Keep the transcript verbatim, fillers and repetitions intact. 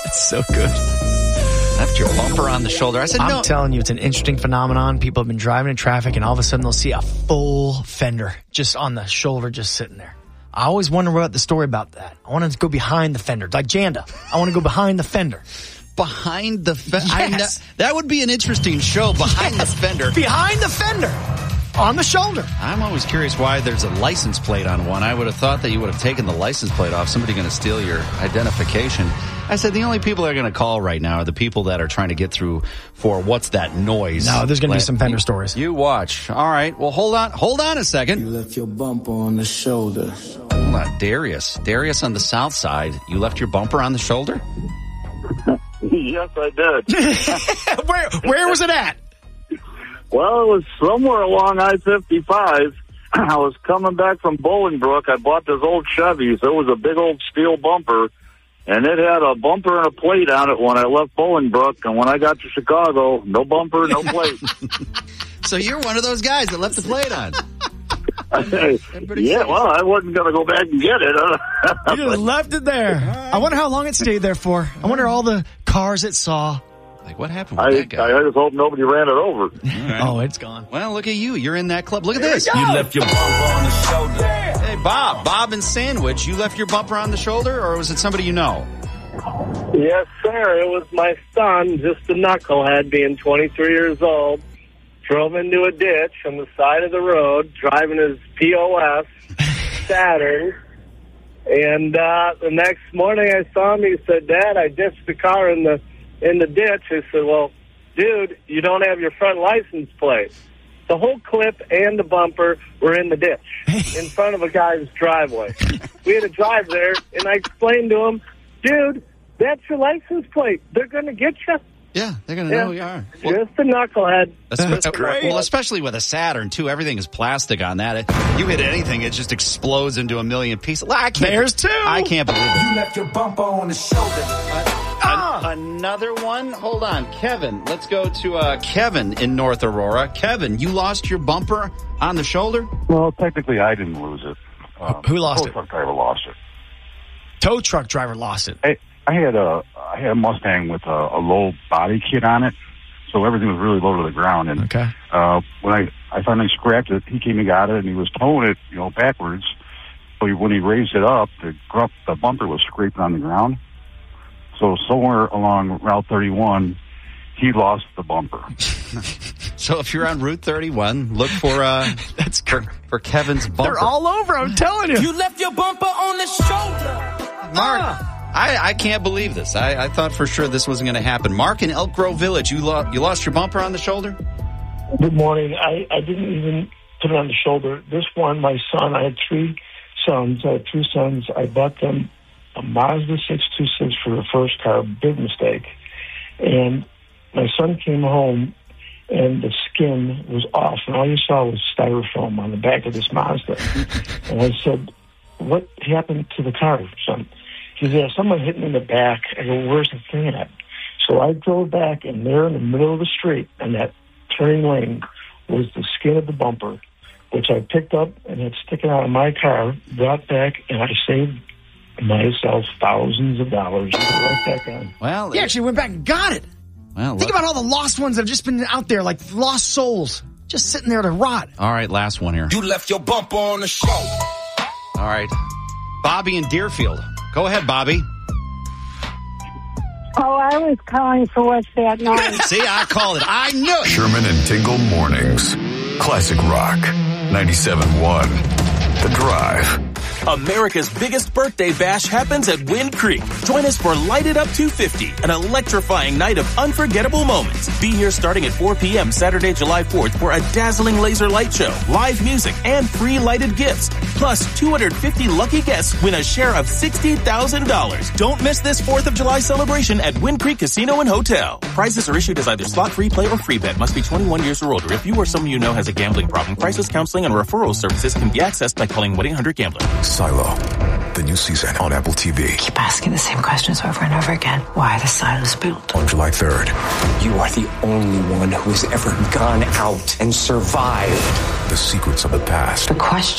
That's so good. Left your bumper on the shoulder. I said, I'm no. telling you, it's an interesting phenomenon. People have been driving in traffic, and all of a sudden they'll see a full fender just on the shoulder, just sitting there. I always wonder about the story about that. I want to go behind the fender, like Janda. I want to go behind the fender. Behind the fender? Yes. That would be an interesting show, behind Yes. the fender. Behind the fender. On the shoulder. I'm always curious why there's a license plate on one. I would have thought that you would have taken the license plate off. Somebody going to steal your identification. I said the only people that are going to call right now are the people that are trying to get through for what's that noise. No, there's going to be some fender you, stories. You watch. All right. Well, hold on. Hold on a second. You left your bumper on the shoulder. Hold on. Darius. Darius on the south side. You left your bumper on the shoulder? Yes, I did. where, where was it at? Well, it was somewhere along I fifty-five. I was coming back from Bolingbrook. I bought this old Chevy, so it was a big old steel bumper, and it had a bumper and a plate on it when I left Bolingbrook, and when I got to Chicago, no bumper, no plate. So you're one of those guys that left the plate on. Yeah, well, I wasn't going to go back and get it. You just left it there. I wonder how long it stayed there for. I wonder all the cars it saw. Like, what happened with I, that guy? I just hope nobody ran it over. Right. Oh, it's gone. Well, look at you. You're in that club. Look at this. You left your bumper on the shoulder. Hey, Bob. Bob in Sandwich. You left your bumper on the shoulder, or was it somebody you know? Yes, sir. It was my son, just a knucklehead, being twenty-three years old. Drove into a ditch on the side of the road, driving his P O S Saturn. And uh, the next morning I saw him. He said, Dad, I ditched the car in the in the ditch. I said, well, dude, you don't have your front license plate. The whole clip and the bumper were in the ditch in front of a guy's driveway. We had to drive there, and I explained to him, dude, that's your license plate. They're going to get you. Yeah, they're going to Yeah. know who you are. Well, Just a knucklehead. that's great. Well, especially with a Saturn, too. Everything is plastic on that. It, you hit anything, it just explodes into a million pieces. I can't, There's two. I can't believe it. You left your bumper on the shoulder. An- another one? Hold on. Kevin. Let's go to uh, Kevin in North Aurora. Kevin, you lost your bumper on the shoulder? Well, technically, I didn't lose it. Um, Who lost tow it? Truck driver lost it. Tow truck driver lost it. I, I had a I had a Mustang with a, a low body kit on it, so everything was really low to the ground. And Okay. uh, when I, I finally scrapped it, he came and got it, and he was towing it, you know, backwards. So he, when he raised it up, the gr- the bumper was scraping on the ground. So somewhere along Route thirty-one, he lost the bumper. So if you're on Route thirty-one, look for uh, That's for, for Kevin's bumper. They're all over, I'm telling you. You left your bumper on the shoulder. Mark, Ah. I, I can't believe this. I, I thought for sure this wasn't going to happen. Mark in Elk Grove Village, you, lo- you lost your bumper on the shoulder? Good morning. I, I didn't even put it on the shoulder. This one, my son, I had three sons. I had two sons. I bought them a Mazda six two six for the first car, big mistake. And my son came home, and the skin was off, and all you saw was styrofoam on the back of this Mazda. And I said, what happened to the car, son? He said, there's someone hit me in the back. I go, where's the thing at? So I drove back, and there in the middle of the street, in that turning lane, was the skin of the bumper, which I picked up and had sticking out of my car, brought back, and I saved myself thousands of dollars. Put it right back on. Well, He actually went back and got it. well Think look- about all the lost ones that have just been out there, like lost souls, just sitting there to rot. All right, last one here. You left your bumper on the shoulder. All right. Bobby in Deerfield. Go ahead, Bobby. Oh, I was calling for what's that noise? See, I called it. I knew it. Sherman and Tingle Mornings. Classic Rock. ninety-seven point one. The Drive. America's biggest birthday bash happens at Wind Creek. Join us for Light It Up two fifty, an electrifying night of unforgettable moments. Be here starting at four p.m. Saturday, July fourth for a dazzling laser light show, live music, and free lighted gifts. Plus, two hundred fifty lucky guests win a share of sixty thousand dollars. Don't miss this fourth of July celebration at Wind Creek Casino and Hotel. Prizes are issued as either slot free play or free bet. Must be twenty-one years or older. If you or someone you know has a gambling problem, crisis counseling and referral services can be accessed by calling one eight hundred gambler. Silo. The new season on Apple T V. Keep asking the same questions over and over again. Why the silos built? On July third. You are the only one who has ever gone out and survived. The secrets of the past. The question